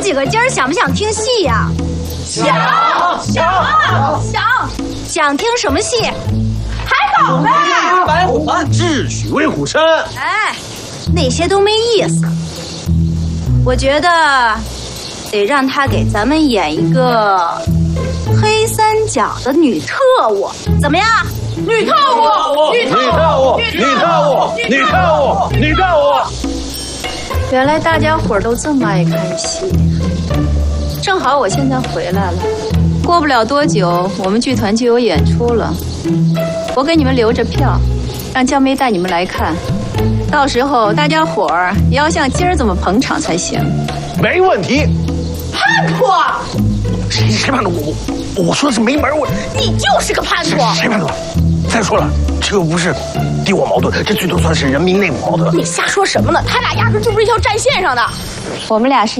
几个今儿想不想听戏呀？想听什么戏？ 海宝呗。 白虎智取威虎山。 哎，那些都没意思。我觉得得让他给咱们演一个黑三角的女特务，怎么样？ 女特务。 原来大家伙都这么爱看戏，正好我现在回来了，过不了多久我们剧团就有演出了，我给你们留着票，让江梅带你们来看，到时候大家伙儿也要像今儿这么捧场才行。 没问题。 叛徒！ 谁叛徒？我说的是没门， 你就是个叛徒！ 谁叛徒？再说了，这又不是敌我矛盾，这最多算是人民内部矛盾。 你瞎说什么呢？他俩压根就不是一条战线上的。 我们俩是